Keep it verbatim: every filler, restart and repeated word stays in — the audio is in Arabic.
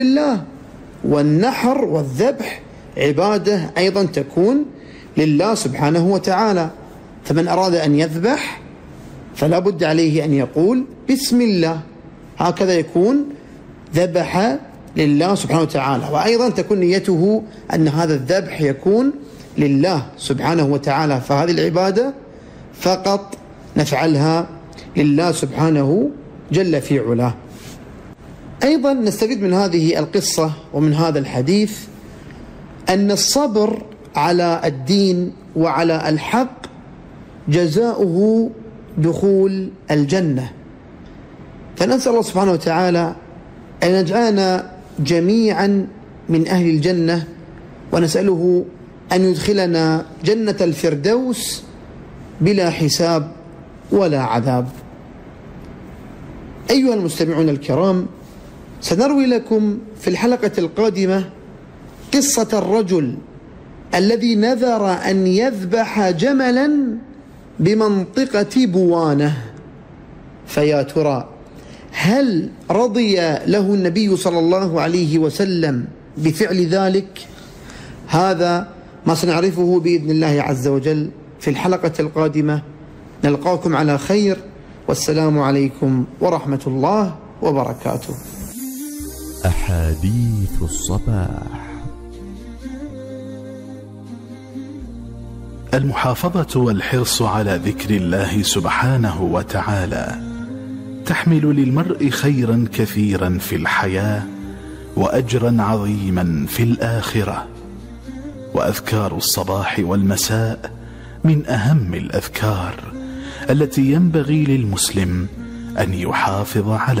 لله، والنحر والذبح عبادة أيضا تكون لله سبحانه وتعالى. فمن أراد أن يذبح فلا بد عليه أن يقول بسم الله، هكذا يكون ذبح لله سبحانه وتعالى. وأيضا تكون نيته أن هذا الذبح يكون لله سبحانه وتعالى، فهذه العبادة فقط نفعلها لله سبحانه جل في علاه. أيضا نستفيد من هذه القصة ومن هذا الحديث أن الصبر على الدين وعلى الحق جزاؤه دخول الجنة. فنسأل الله سبحانه وتعالى أن يجعلنا جميعا من أهل الجنة، ونسأله أن يدخلنا جنة الفردوس بلا حساب ولا عذاب. أيها المستمعون الكرام، سنروي لكم في الحلقة القادمة قصة الرجل الذي نذر أن يذبح جملا بمنطقة بوانة، فيا ترى هل رضي له النبي صلى الله عليه وسلم بفعل ذلك؟ هذا ما سنعرفه بإذن الله عز وجل في الحلقة القادمة. نلقاكم على خير، والسلام عليكم ورحمة الله وبركاته. أحاديث الصباح. المحافظة والحرص على ذكر الله سبحانه وتعالى تحمل للمرء خيرا كثيرا في الحياة وأجرا عظيما في الآخرة. وأذكار الصباح والمساء من أهم الأذكار التي ينبغي للمسلم أن يحافظ عليها.